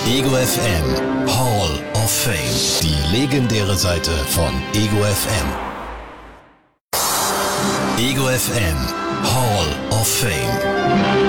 Ego FM Hall of Fame. Die legendäre Seite von Ego FM. Ego FM Hall of Fame.